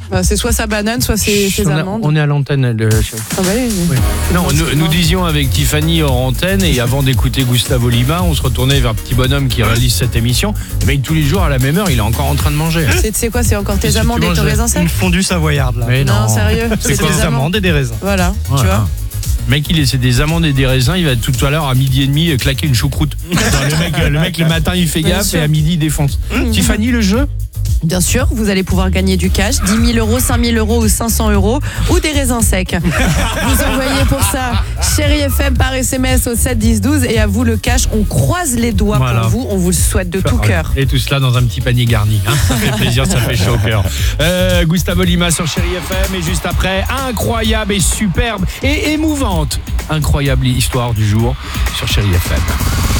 C'est soit sa banane, soit ses amandes. On est à l'antenne. Ah bah oui. Oui. Non, nous disions avec Tiffany hors antenne, et avant d'écouter Gustavo Lima, on se retournait vers Petit Bonhomme qui réalise cette émission. Le mec, tous les jours à la même heure, il est encore en train de manger. C'est quoi? C'est encore tes amandes et tes raisins secs? Une fondue savoyarde là. Mais Non, sérieux. C'est des amandes et des raisins. Voilà, tu vois. Le mec, il essaie des amandes et des raisins. Il va tout à l'heure à 12h30 claquer une choucroute. le mec, le matin, il fait gaffe et à midi, il défonce. Tiffany, le jeu? Bien sûr, vous allez pouvoir gagner du cash, 10 000 €, 5 000 € ou 500 € ou des raisins secs. Vous envoyez pour ça Chérie FM par SMS au 7 10 12 et à vous le cash. On croise les doigts pour vous. On vous le souhaite de tout cœur. Et tout cela dans un petit panier garni. Ça fait plaisir, ça fait chaud au cœur. Gustavo Lima sur Chérie FM et juste après, incroyable et superbe et émouvante, incroyable histoire du jour sur Chérie FM.